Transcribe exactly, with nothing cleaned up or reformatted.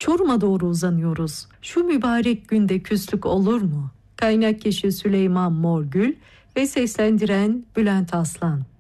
Çorum'a doğru uzanıyoruz. Şu mübarek günde küslük olur mu? Kaynak kişi Süleyman Morgül ve seslendiren Bülent Aslan.